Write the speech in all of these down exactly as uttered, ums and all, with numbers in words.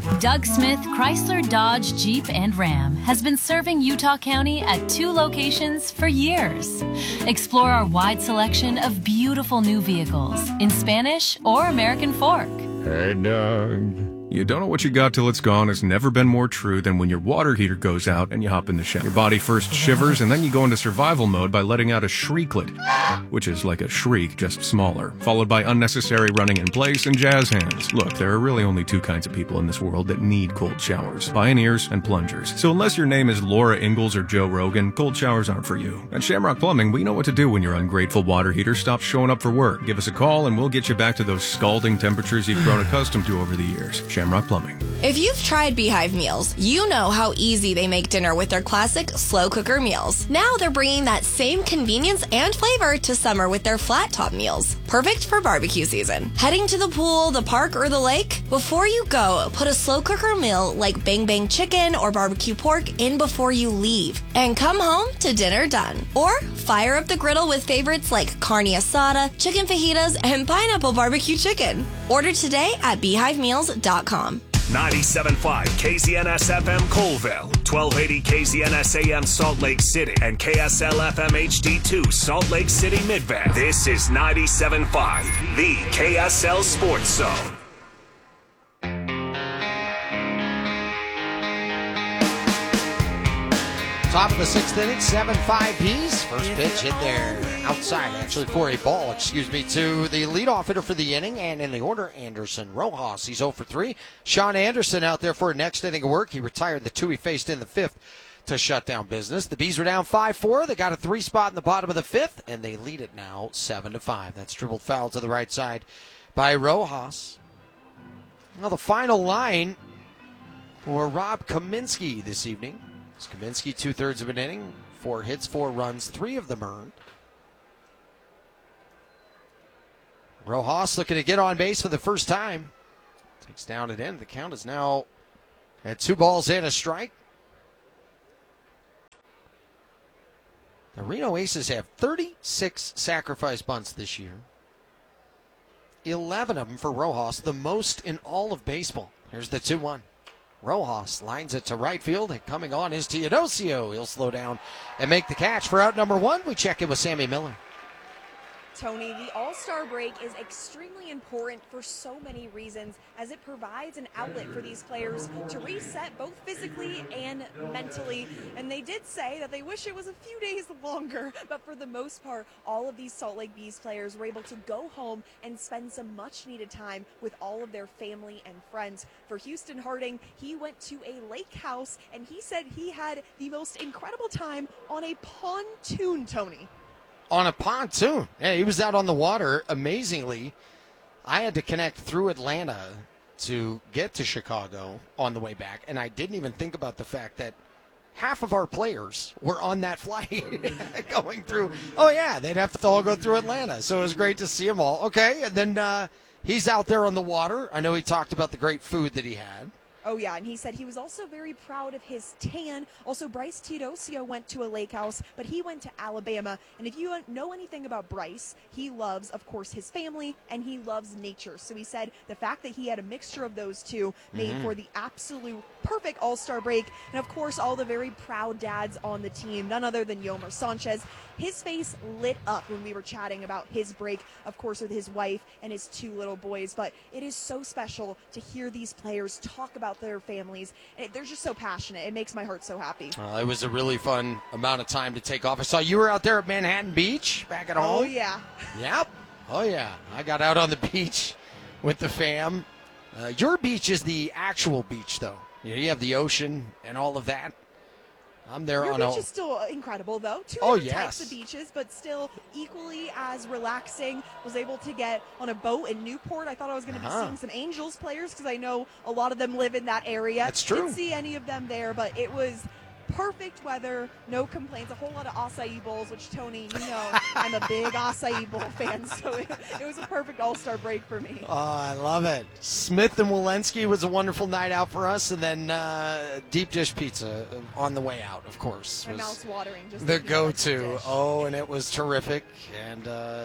Doug Smith Chrysler, Dodge, Jeep, and Ram has been serving Utah County at two locations for years. Explore our wide selection of beautiful new vehicles in Spanish or American Fork. Hey, Doug. You don't know what you got till it's gone has never been more true than when your water heater goes out and you hop in the shower. Your body first shivers and then you go into survival mode by letting out a shrieklet, which is like a shriek, just smaller, followed by unnecessary running in place and jazz hands. Look, there are really only two kinds of people in this world that need cold showers, pioneers and plungers. So unless your name is Laura Ingalls or Joe Rogan, cold showers aren't for you. At Shamrock Plumbing, we know what to do when your ungrateful water heater stops showing up for work. Give us a call and we'll get you back to those scalding temperatures you've grown accustomed to over the years. Shamrock Plumbing. If you've tried Beehive meals, you know how easy they make dinner with their classic slow cooker meals. Now they're bringing that same convenience and flavor to summer with their flat top meals. Perfect for barbecue season. Heading to the pool, the park, or the lake? Before you go, put a slow cooker meal like Bang Bang chicken or barbecue pork in before you leave. And come home to dinner done. Or fire up the griddle with favorites like carne asada, chicken fajitas, and pineapple barbecue chicken. Order today at beehive meals dot com. ninety-seven point five K Z N S F M Colville, twelve eighty K Z N S A M Salt Lake City, and K S L F M H D two Salt Lake City Midvale. This is ninety-seven point five, the K S L Sports Zone. Top of the sixth inning, seven five Ps. First pitch hit there outside, actually, for a ball, excuse me, to the leadoff hitter for the inning. And in the order, Anderson Rojas. He's oh for three. Sean Anderson out there for a next inning of work. He retired the two he faced in the fifth to shut down business. The Bees were down five four. They got a three spot in the bottom of the fifth, and they lead it now seven to five. That's dribbled foul to the right side by Rojas. Now the final line for Rob Kaminsky this evening. Kaminsky, two-thirds of an inning, four hits, four runs, three of them earned. Rojas looking to get on base for the first time. Takes down at end. The count is now at two balls and a strike. The Reno Aces have thirty-six sacrifice bunts this year. eleven of them for Rojas, the most in all of baseball. Here's the two one. Rojas lines it to right field, and coming on is Teodosio. He'll slow down and make the catch for out number one. We check in with Sammy Miller. Tony, the All-Star break is extremely important for so many reasons, as it provides an outlet for these players to reset both physically and mentally. And they did say that they wish it was a few days longer, but for the most part, all of these Salt Lake Bees players were able to go home and spend some much-needed time with all of their family and friends. For Houston Harding, he went to a lake house, and he said he had the most incredible time on a pontoon, Tony. On a pontoon. Yeah, he was out on the water. Amazingly, I had to connect through Atlanta to get to Chicago on the way back, and I didn't even think about the fact that half of our players were on that flight going through. Oh, yeah, they'd have to all go through Atlanta, so it was great to see them all. Okay, and then uh, he's out there on the water. I know he talked about the great food that he had. Oh, yeah, and he said he was also very proud of his tan. Also, Bryce Teodosio went to a lake house, but he went to Alabama. And if you know anything about Bryce, he loves, of course, his family, and he loves nature. So he said the fact that he had a mixture of those two made mm-hmm. for the absolute perfect All-Star break. And, of course, all the very proud dads on the team, none other than Yomar Sanchez. His face lit up when we were chatting about his break, of course, with his wife and his two little boys. But it is so special to hear these players talk about their families. And they're just so passionate. It makes my heart so happy. Uh, it was a really fun amount of time to take off. I saw you were out there at Manhattan Beach back at home. Oh, yeah. Yep. Oh, yeah. I got out on the beach with the fam. Uh, your beach is the actual beach, though. You know, you have the ocean and all of that. I'm there Your on beach a... is still incredible, though. Two oh, different yes. types of beaches, but still equally as relaxing. Was able to get on a boat in Newport. I thought I was going to uh-huh. be seeing some Angels players because I know a lot of them live in that area. That's true. Didn't see any of them there, but it was perfect weather, no complaints, a whole lot of acai bowls, which, Tony, you know, I'm a big acai bowl fan, so it, it was a perfect all-star break for me. Oh, I love it. Smith and Walensky was a wonderful night out for us, and then uh, deep dish pizza on the way out, of course. My mouth's watering. Just the go-to. Oh, and it was terrific. And uh,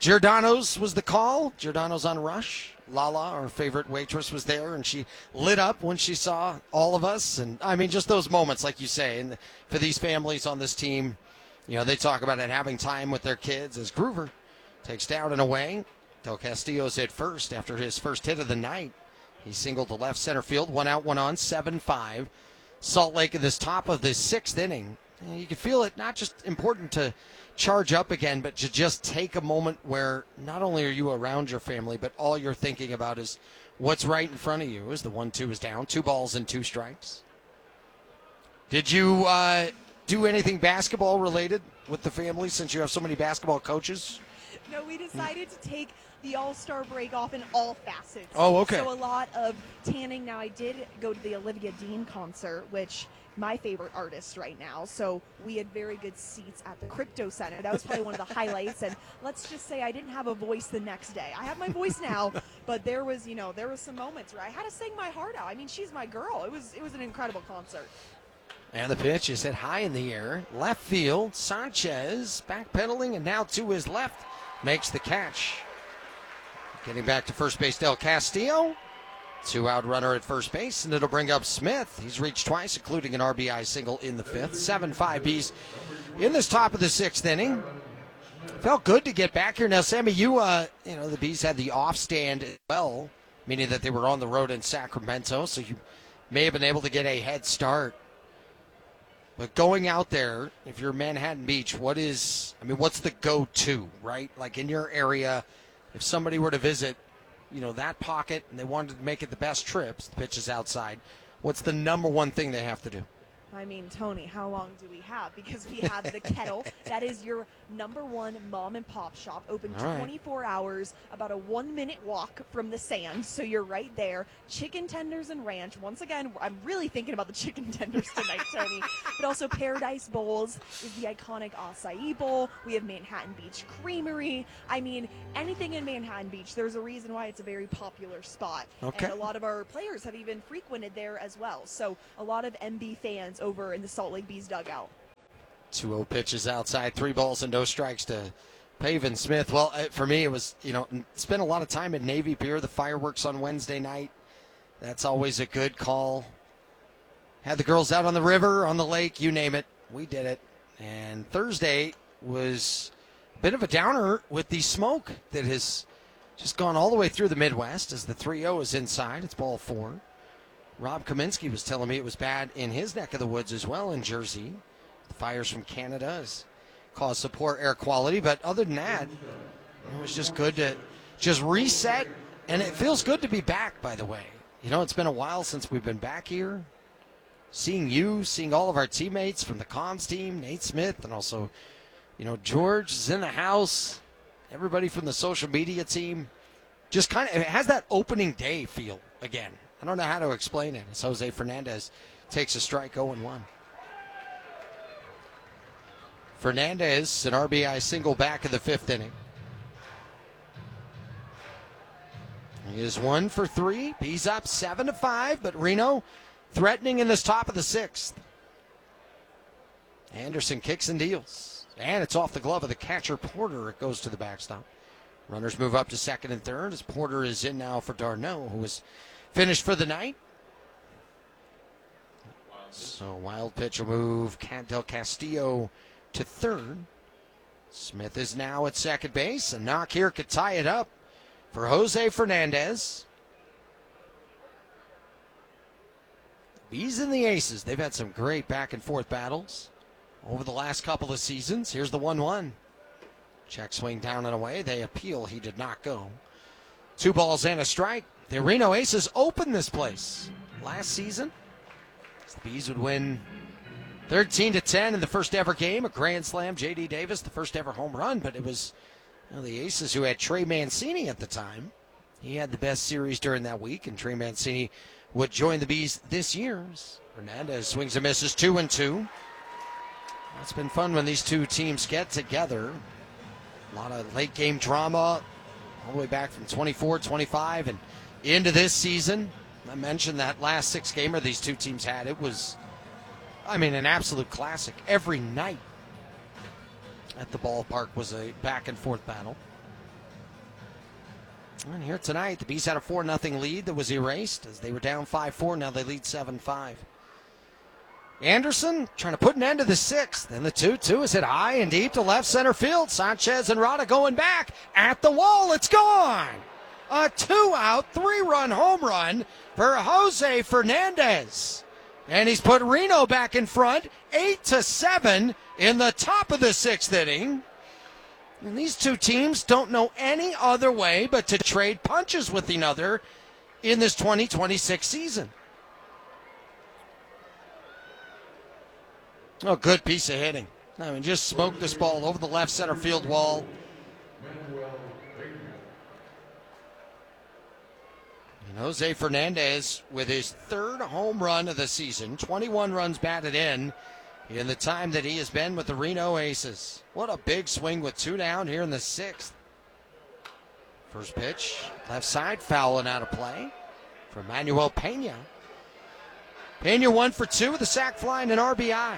Giordano's was the call. Giordano's on Rush. Lala, our favorite waitress, was there, and she lit up when she saw all of us. And, I mean, just those moments, like you say. And for these families on this team, you know, they talk about it having time with their kids as Groover takes down and away. Del Castillo's hit first after his first hit of the night. He singled to left center field, one out, one on, seven five. Salt Lake in this top of the sixth inning. And you can feel it not just important to charge up again, but to just take a moment where not only are you around your family, but all you're thinking about is what's right in front of you as the one two is down. Two balls and two strikes. Did you uh, do anything basketball related with the family since you have so many basketball coaches? No, we decided to take the All-Star break off in all facets. Oh, okay. So a lot of tanning. Now, I did go to the Olivia Dean concert, which my favorite artist right now. So we had very good seats at the Crypto Center. That was probably one of the highlights. And let's just say I didn't have a voice the next day. I have my voice now, but there was, you know, there was some moments where I had to sing my heart out. I mean, she's my girl. It was, it was an incredible concert. And the pitch is hit high in the air. Left field, Sanchez backpedaling, and now to his left makes the catch. Getting back to first base, Del Castillo. Two-out runner at first base, and it'll bring up Smith. He's reached twice, including an R B I single in the fifth. seven five Bees in this top of the sixth inning. Felt good to get back here. Now, Sammy, you, uh, you know, the Bees had the off stand as well, meaning that they were on the road in Sacramento, so you may have been able to get a head start. But going out there, if you're Manhattan Beach, what is, I mean, what's the go-to, right? Like in your area, if somebody were to visit, you know, that pocket and they wanted to make it the best trips, the pitch is outside, what's the number one thing they have to do? I mean, Tony, how long do we have? Because we have the Kettle. That is your number one mom and pop shop, open All twenty-four right. hours, about a one-minute walk from the sand, so you're right there. Chicken tenders and ranch. Once again, I'm really thinking about the chicken tenders tonight, Tony. But also Paradise Bowls is the iconic acai bowl. We have Manhattan Beach Creamery. I mean, anything in Manhattan Beach, there's a reason why it's a very popular spot. Okay. And a lot of our players have even frequented there as well. So a lot of M B fans over in the Salt Lake Bees dugout. two oh pitches outside, three balls and no strikes to Pavin Smith. Well, uh, for me, it was, you know, spent a lot of time at Navy Pier, the fireworks on Wednesday night. That's always a good call. Had the girls out on the river, on the lake, you name it. We did it. And Thursday was a bit of a downer with the smoke that has just gone all the way through the Midwest as the three oh is inside. It's ball four. Rob Kaminsky was telling me it was bad in his neck of the woods as well in Jersey. The fires from Canada has caused some poor air quality, but other than that, it was just good to just reset, and it feels good to be back, by the way. You know, it's been a while since we've been back here. Seeing you, seeing all of our teammates from the comms team, Nate Smith, and also, you know, George is in the house, everybody from the social media team. Just kind of, it has that opening day feel again. I don't know how to explain it. As Jose Fernandez takes a strike, oh and one. Fernandez, an R B I single back in the fifth inning. He is one for three. He's up seven to five, but Reno threatening in this top of the sixth. Anderson kicks and deals. And it's off the glove of the catcher, Porter. It goes to the backstop. Runners move up to second and third as Porter is in now for Darno, who was finished for the night. So wild pitch will move Del Castillo to third. Smith is now at second base. A knock here could tie it up for Jose Fernandez. Bees and the Aces, they've had some great back and forth battles over the last couple of seasons. Here's the one one. Check swing down and away. They appeal. He did not go. Two balls and a strike. The Reno Aces opened this place last season. The Bees would win thirteen to ten in the first ever game, a grand slam. J D Davis, the first ever home run, but it was, you know, the Aces who had Trey Mancini at the time. He had the best series during that week, and Trey Mancini would join the Bees this year. Fernandez swings and misses, two and two. It's been fun when these two teams get together. A lot of late game drama all the way back from twenty-four twenty-five and into this season. I mentioned that last six gamer these two teams had. It was, I mean, an absolute classic. Every night at the ballpark was a back and forth battle. And here tonight, the Bees had a four nothing lead that was erased as they were down five four. Now they lead seven five. Anderson trying to put an end to the sixth. Then the two two is hit high and deep to left center field. Sanchez and Rada going back at the wall. It's gone. A two-out, three-run home run for Jose Fernandez. And he's put Reno back in front, eight to seven in the top of the sixth inning. And these two teams don't know any other way but to trade punches with one another in this twenty twenty-six season. Oh, good piece of hitting. I mean, just smoked this ball over the left center field wall. And Jose Fernandez with his third home run of the season, twenty-one runs batted in in the time that he has been with the Reno Aces. What a big swing with two down here in the sixth. First pitch, left side, fouling out of play for Manuel Pena. Pena one for two with a sac fly and an R B I.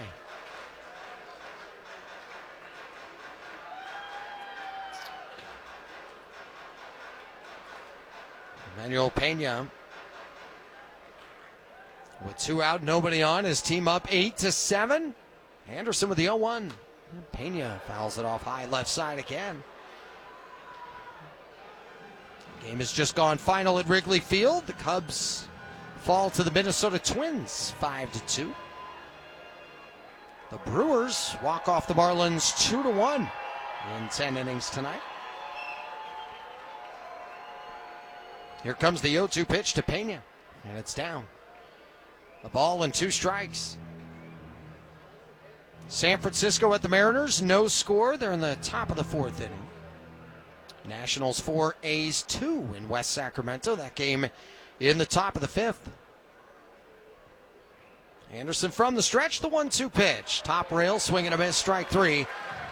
Manuel Pena with two out, nobody on. His team up eight to seven. Anderson with the oh one. Pena fouls it off high left side again. Game has just gone final at Wrigley Field. The Cubs fall to the Minnesota Twins five to two. The Brewers walk off the Marlins two to one in ten innings tonight. Here comes the oh two pitch to Pena, and it's down. A ball and two strikes. San Francisco at the Mariners, no score. They're in the top of the fourth inning. Nationals four, A's two in West Sacramento. That game in the top of the fifth. Anderson from the stretch, the one two pitch. Top rail, swing and a miss, strike three.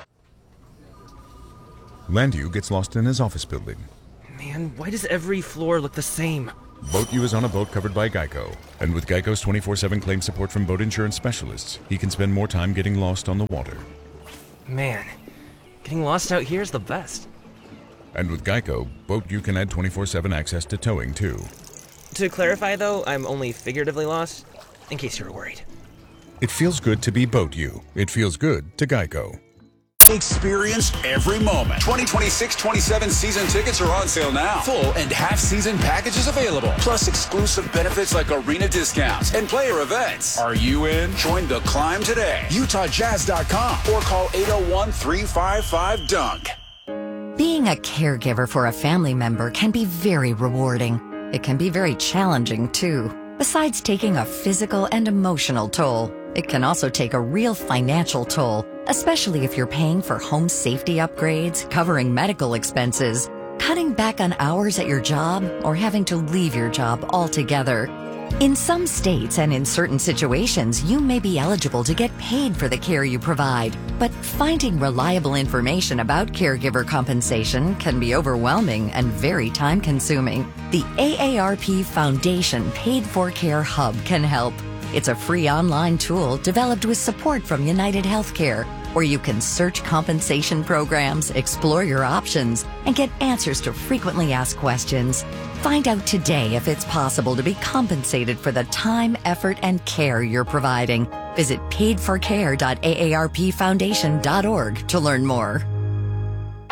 Landu gets lost in his office building. Man, why does every floor look the same? BoatU is on a boat covered by Geico. And with Geico's twenty-four seven claim support from boat insurance specialists, he can spend more time getting lost on the water. Man, getting lost out here is the best. And with Geico, BoatU can add twenty-four seven access to towing, too. To clarify, though, I'm only figuratively lost, in case you were worried. It feels good to be BoatU. It feels good to Geico. Experience every moment. twenty twenty-six twenty-seven season tickets are on sale now. Full and half season packages available. Plus exclusive benefits like arena discounts and player events. Are you in? Join the climb today. Utah Jazz dot com or call eight oh one, three five five, dunk. Being a caregiver for a family member can be very rewarding. It can be very challenging, too. Besides taking a physical and emotional toll, it can also take a real financial toll, especially if you're paying for home safety upgrades, covering medical expenses, cutting back on hours at your job, or having to leave your job altogether. In some states and in certain situations, you may be eligible to get paid for the care you provide, but finding reliable information about caregiver compensation can be overwhelming and very time-consuming. The A A R P Foundation Paid for Care Hub can help. It's a free online tool developed with support from United Healthcare, where you can search compensation programs, explore your options, and get answers to frequently asked questions. Find out today if it's possible to be compensated for the time, effort, and care you're providing. Visit paid for care dot A A R P foundation dot org to learn more.